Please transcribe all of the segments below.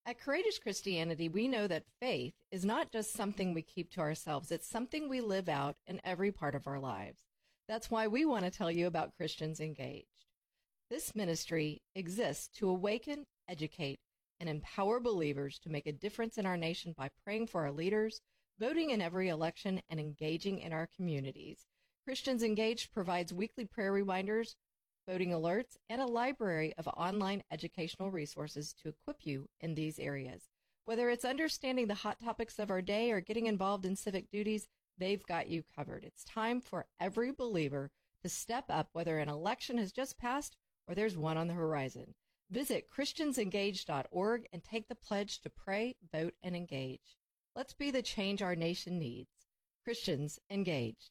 At Courageous Christianity, we know that faith is not just something we keep to ourselves. It's something we live out in every part of our lives. That's why we want to tell you about Christians Engaged. This ministry exists to awaken, educate, and empower believers to make a difference in our nation by praying for our leaders, voting in every election, and engaging in our communities. Christians Engaged provides weekly prayer reminders, voting alerts, and a library of online educational resources to equip you in these areas. Whether it's understanding the hot topics of our day or getting involved in civic duties, they've got you covered. It's time for every believer to step up, whether an election has just passed or there's one on the horizon. Visit christiansengaged.org and take the pledge to pray, vote, and engage. Let's be the change our nation needs. Christians Engaged.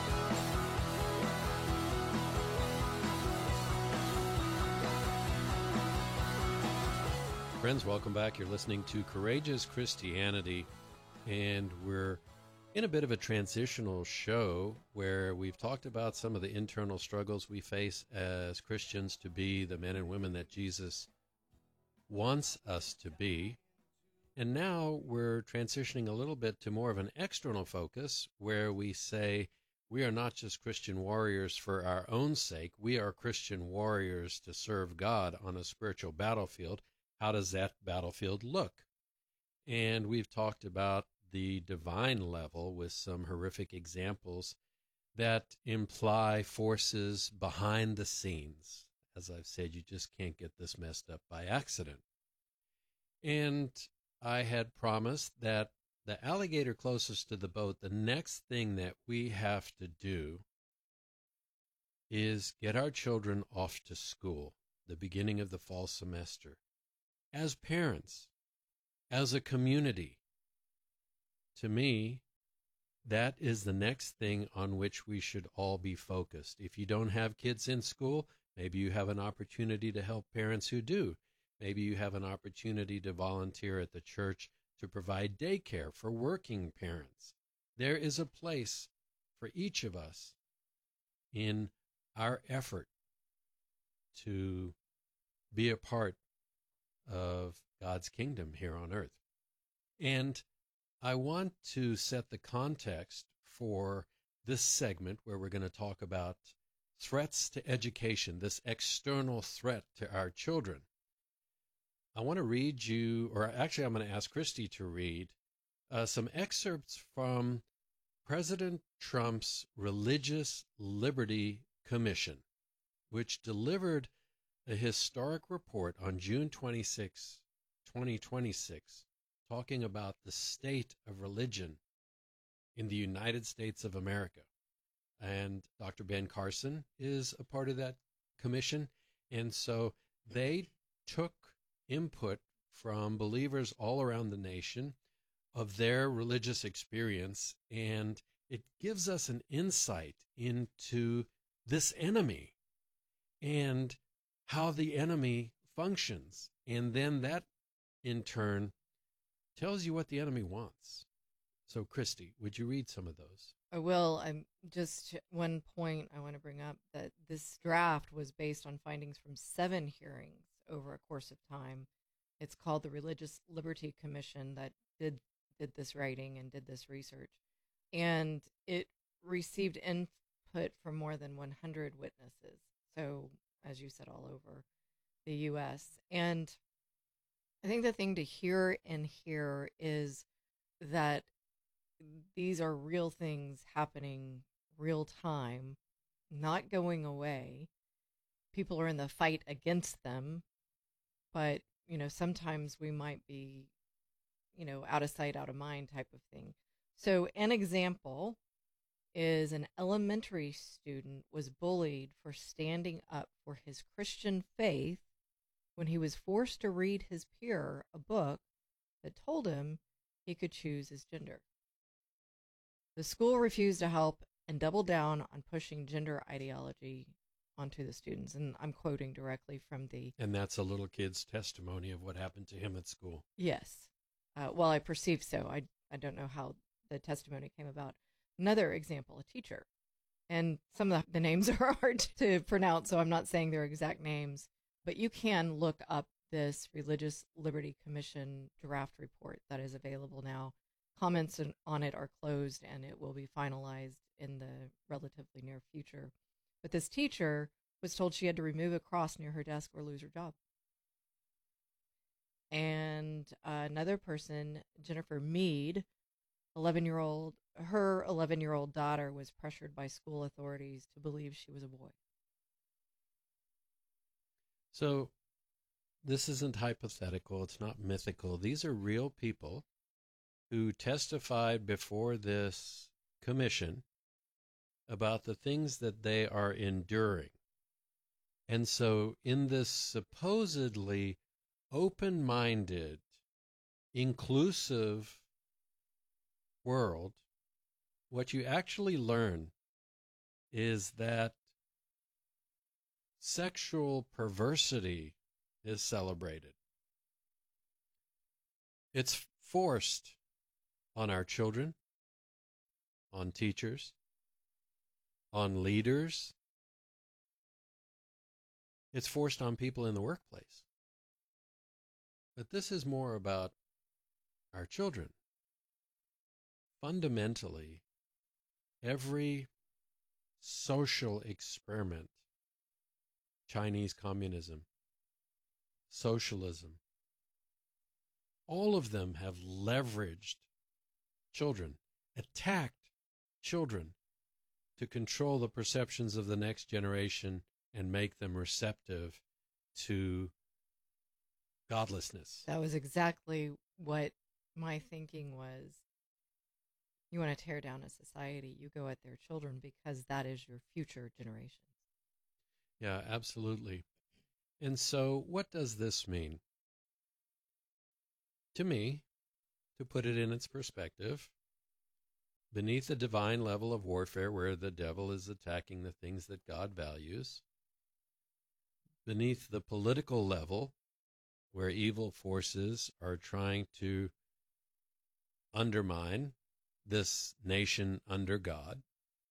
Friends, welcome back. You're listening to Courageous Christianity, and we're in a bit of a transitional show where we've talked about some of the internal struggles we face as Christians to be the men and women that Jesus wants us to be. And now we're transitioning a little bit to more of an external focus where we say we are not just Christian warriors for our own sake. We are Christian warriors to serve God on a spiritual battlefield. How does that battlefield look? And we've talked about the divine level with some horrific examples that imply forces behind the scenes. As I've said, you just can't get this messed up by accident. And I had promised that the alligator closest to the boat, the next thing that we have to do is get our children off to school, the beginning of the fall semester. As parents, as a community, to me, that is the next thing on which we should all be focused. If you don't have kids in school, maybe you have an opportunity to help parents who do. Maybe you have an opportunity to volunteer at the church to provide daycare for working parents. There is a place for each of us in our effort to be a part of God's kingdom here on earth. And I want to set the context for this segment where we're going to talk about threats to education, this external threat to our children. I want to read you, or actually I'm going to ask Christy to read some excerpts from President Trump's Religious Liberty Commission, which delivered a historic report on June 26, 2026, talking about the state of religion in the United States of America. And Dr. Ben Carson is a part of that commission. And so they took input from believers all around the nation of their religious experience, and it gives us an insight into this enemy and how the enemy functions. And then that, in turn, tells you what the enemy wants. So, Christy, would you read some of those? I will. I'm just one point I want to bring up, that this draft was based on findings from 7 hearings over a course of time. It's called the Religious Liberty Commission that did this writing and did this research. And it received input from more than 100 witnesses. So, as you said, all over the U.S. And I think the thing to hear in here is that these are real things happening real time, not going away. People are in the fight against them, but, sometimes we might be, out of sight, out of mind type of thing. So an example is an elementary student was bullied for standing up for his Christian faith when he was forced to read his peer a book that told him he could choose his gender. The school refused to help and doubled down on pushing gender ideology onto the students. And I'm quoting directly from the... And that's a little kid's testimony of what happened to him at school. Yes. Well, I perceive so. I don't know how the testimony came about. Another example, a teacher. And some of the names are hard to pronounce, so I'm not saying their exact names. But you can look up this Religious Liberty Commission draft report that is available now. Comments on it are closed, and it will be finalized in the relatively near future. But this teacher was told she had to remove a cross near her desk or lose her job. And another person, Jennifer Mead, her 11-year-old daughter was pressured by school authorities to believe she was a boy. So this isn't hypothetical. It's not mythical. These are real people who testified before this commission about the things that they are enduring. And so in this supposedly open-minded, inclusive world, what you actually learn is that sexual perversity is celebrated. It's forced on our children, on teachers, on leaders. It's forced on people in the workplace. But this is more about our children. Fundamentally, every social experiment, Chinese communism, socialism, all of them have leveraged children, attacked children to control the perceptions of the next generation and make them receptive to godlessness. That was exactly what my thinking was. You want to tear down a society, you go at their children because that is your future generations. Yeah, absolutely. And so what does this mean? To me, to put it in its perspective, beneath the divine level of warfare where the devil is attacking the things that God values, beneath the political level where evil forces are trying to undermine this nation under God,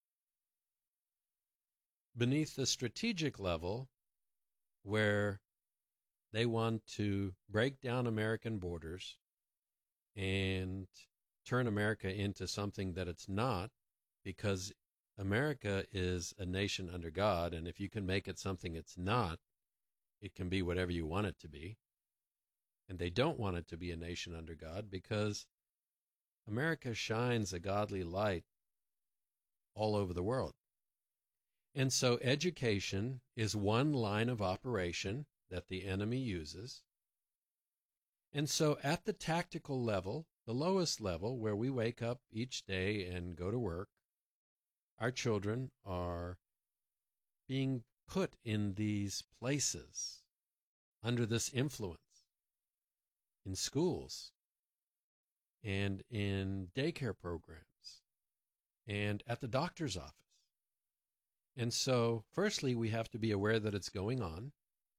beneath the strategic level where they want to break down American borders and turn America into something that it's not, because America is a nation under God, and if you can make it something it's not, it can be whatever you want it to be. And they don't want it to be a nation under God because America shines a godly light all over the world. And so education is one line of operation that the enemy uses. And so at the tactical level, the lowest level where we wake up each day and go to work, our children are being put in these places under this influence in schools and in daycare programs and at the doctor's office. And so, firstly, we have to be aware that it's going on.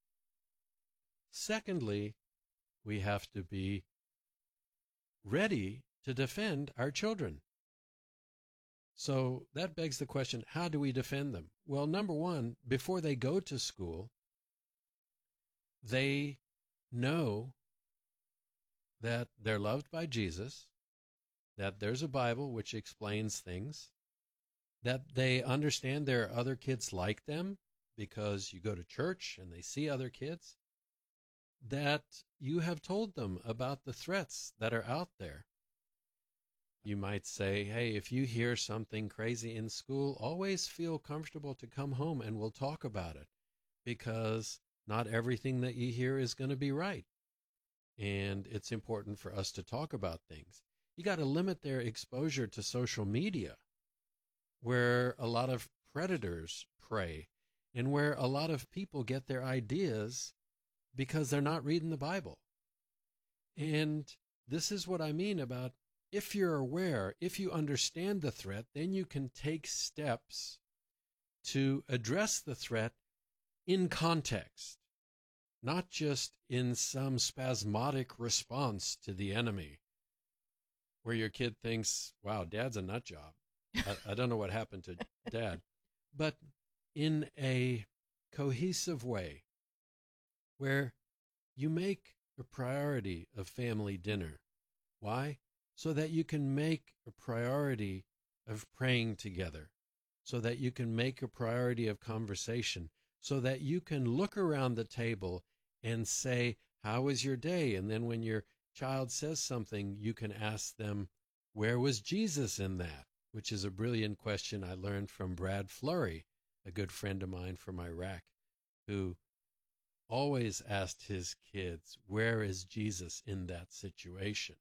Secondly, we have to be ready to defend our children. So that begs the question, how do we defend them? Well, number one, before they go to school, they know that they're loved by Jesus, that there's a Bible which explains things, that they understand there are other kids like them because you go to church and they see other kids, that you have told them about the threats that are out there. You might say, hey, if you hear something crazy in school, always feel comfortable to come home and we'll talk about it, because not everything that you hear is going to be right. And it's important for us to talk about things. You got to limit their exposure to social media, where a lot of predators prey and where a lot of people get their ideas because they're not reading the Bible. And this is what I mean about, if you're aware, if you understand the threat, then you can take steps to address the threat in context, not just in some spasmodic response to the enemy, where your kid thinks, wow, Dad's a nut job. I don't know what happened to Dad. But in a cohesive way, where you make a priority of family dinner. Why? So that you can make a priority of praying together, so that you can make a priority of conversation, so that you can look around the table and say, how was your day? And then when your child says something, you can ask them, where was Jesus in that? Which is a brilliant question I learned from Brad Flurry, a good friend of mine from Iraq, who always asked his kids, where is Jesus in that situation?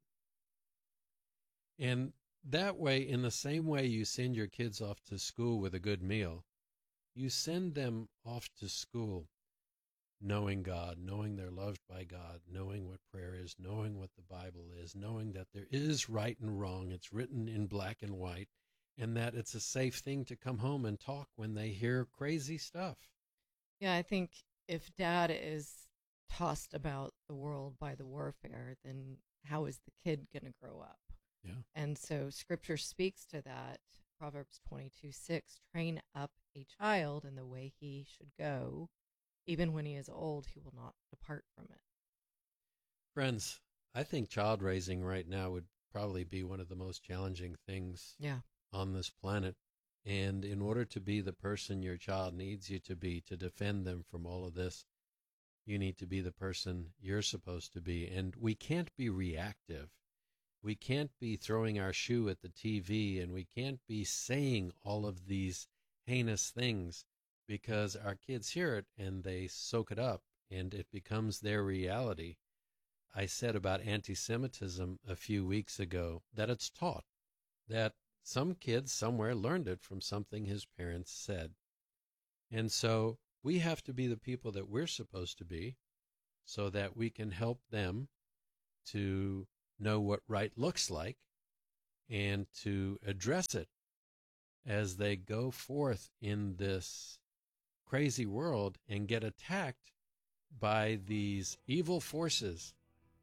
And that way, in the same way you send your kids off to school with a good meal, you send them off to school knowing God, knowing they're loved by God, knowing what prayer is, knowing what the Bible is, knowing that there is right and wrong, it's written in black and white, and that it's a safe thing to come home and talk when they hear crazy stuff. Yeah, I think if dad is tossed about the world by the warfare, then how is the kid going to grow up? Yeah. And so scripture speaks to that. Proverbs 22:6, train up a child in the way he should go. Even when he is old, he will not depart from it. Friends, I think child raising right now would probably be one of the most challenging things on this planet. And in order to be the person your child needs you to be to defend them from all of this, you need to be the person you're supposed to be. And we can't be reactive. We can't be throwing our shoe at the TV, and we can't be saying all of these heinous things, because our kids hear it and they soak it up and it becomes their reality. I said about anti-Semitism a few weeks ago that it's taught, that some kid somewhere learned it from something his parents said. And so we have to be the people that we're supposed to be so that we can help them to know what right looks like and to address it as they go forth in this crazy world and get attacked by these evil forces.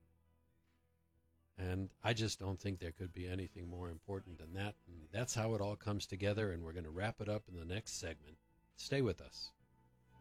And I just don't think there could be anything more important than that. And that's how it all comes together, and we're going to wrap it up in the next segment. Stay with us.